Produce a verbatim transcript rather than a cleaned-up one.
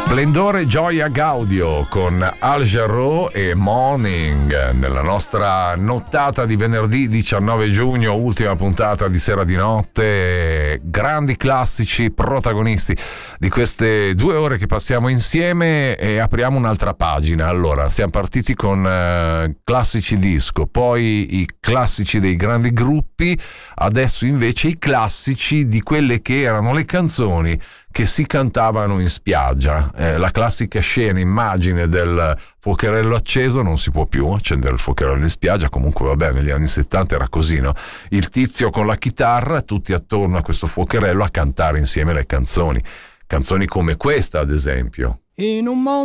Splendore, gioia, gaudio con Al Jarreau e Morning nella nostra nottata di venerdì diciannove giugno, ultima puntata di Sera di Notte. Grandi classici protagonisti di queste due ore che passiamo insieme, e apriamo un'altra pagina. Allora, siamo partiti con uh, classici disco, poi i classici dei grandi gruppi, adesso invece i classici di quelle che erano le canzoni che si cantavano in spiaggia. Eh, la classica scena, immagine del fuocherello acceso, non si può più accendere il fuocherello in spiaggia, comunque vabbè, negli anni settanta era così, no? Il tizio con la chitarra, tutti attorno a questo fuocherello a cantare insieme le canzoni, canzoni come questa ad esempio. In un mondo